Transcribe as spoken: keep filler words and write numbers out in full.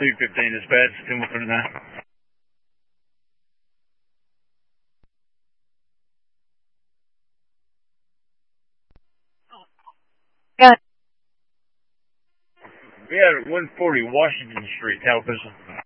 three fifteen dispatch, two one nine. Got it. We had one forty Washington Street, Tallapoosa.